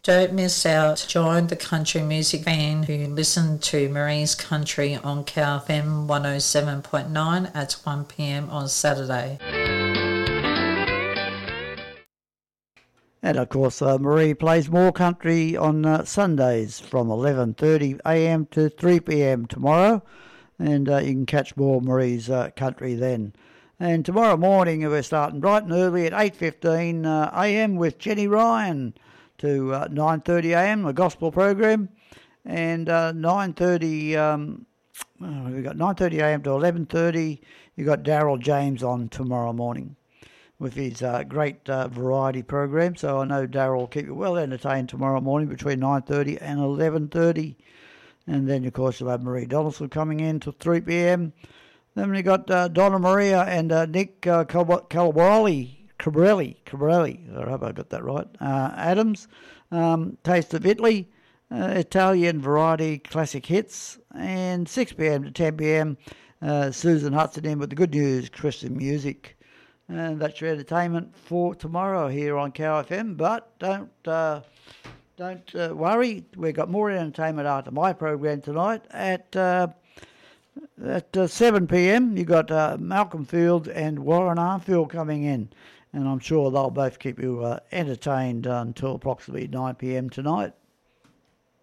Don't miss out. Join the country music fan who listen to Marie's Country on KFM 107.9 at 1 p.m. on Saturday. And of course, Marie plays more country on Sundays from 11:30 a.m. to 3 p.m. tomorrow, and you can catch more Marie's country then. And tomorrow morning we're starting bright and early at 8:15 a.m. with Jenny Ryan to 9:30 a.m. a gospel program, and 9:30 we've got 9:30 a.m. to 11:30. You've got Daryl James on tomorrow morning with his great variety program. So I know Daryl will keep you well entertained tomorrow morning between 9:30 and 11:30. And then, of course, you'll have Marie Donaldson coming in till 3 p.m. Then we've got Donna Maria and Nick Cabrelli, I hope I got that right, Adams, Taste of Italy, Italian variety classic hits, and 6 p.m. to 10 p.m. Susan Hudson in with the good news, Christian music. And that's your entertainment for tomorrow here on KFM. But don't worry, we've got more entertainment after my program tonight at 7 p.m. You've got Malcolm Field and Warren Armfield coming in, and I'm sure they'll both keep you entertained until approximately 9 p.m. tonight.